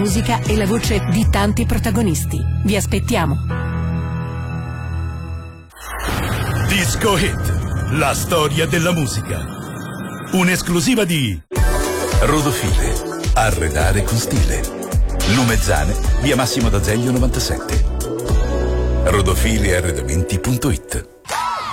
musica e la voce di tanti protagonisti. Vi aspettiamo. Disco Hit, la storia della musica. Un'esclusiva di Rodofile, arredare con stile. Lumezzane, via Massimo d'Azeglio 97. Rodofiliarredamenti.it.